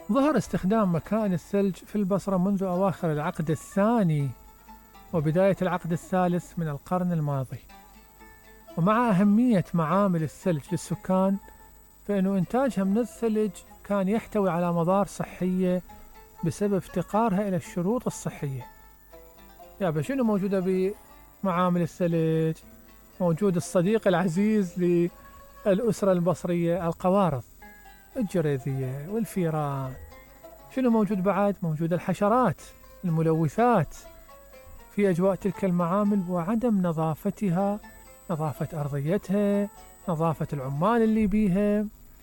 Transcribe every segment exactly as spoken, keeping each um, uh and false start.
ظهر استخدام مكائن الثلج في البصرة منذ أواخر العقد الثاني وبداية العقد الثالث من القرن الماضي. ومع أهمية معامل الثلج للسكان، فإنه إنتاجها من الثلج كان يحتوي على مضار صحية بسبب افتقارها إلى الشروط الصحية. يابا شنو موجودة بمعامل الثلج؟ موجود الصديق العزيز للأسرة البصرية، القوارض، الجريذية والفيران. شنو موجود بعد؟ موجود الحشرات، الملوثات في أجواء تلك المعامل، وعدم نظافتها، نظافة أرضيتها، نظافة العمال اللي بيها،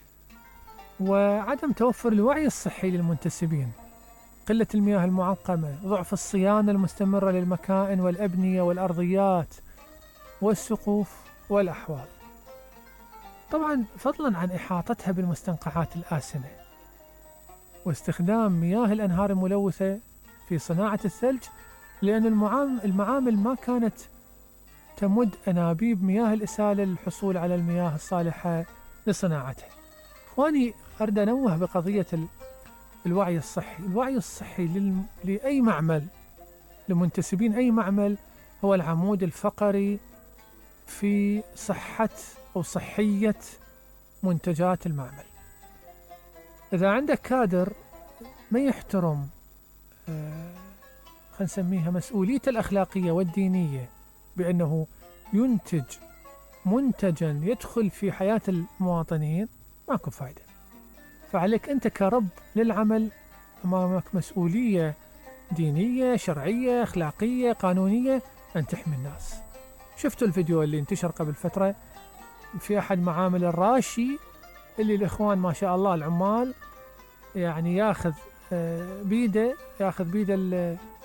وعدم توفر الوعي الصحي للمنتسبين، قلة المياه المعقمة، ضعف الصيانة المستمرة للمكائن والأبنية والأرضيات والسقوف والأحواض. طبعا فضلا عن إحاطتها بالمستنقعات الآسنة واستخدام مياه الأنهار الملوثة في صناعة الثلج، لأن المعامل ما كانت تمد أنابيب مياه الإسالة للحصول على المياه الصالحة لصناعتها. إخواني، أريد أنوه بقضية الوعي الصحي. الوعي الصحي لل... لأي معمل، لمنتسبين أي معمل، هو العمود الفقري في صحة أو صحية منتجات المعمل. إذا عندك كادر ما يحترم آه خلينا نسميها مسؤوليته الأخلاقية والدينية بأنه ينتج منتجا يدخل في حياة المواطنين، ماكو فايدة. فعليك أنت كرب للعمل، أمامك مسؤولية دينية، شرعية، أخلاقية، قانونية، أن تحمي الناس. شفتوا الفيديو اللي انتشر قبل فترة في أحد معامل الراشي، اللي الإخوان ما شاء الله العمال يعني ياخذ بيده ياخذ بيده